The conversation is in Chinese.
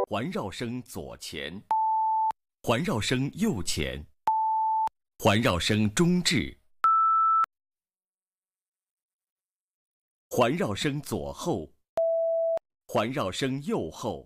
环绕声左前，环绕声右前，环绕声中置，环绕声左后，环绕声右后，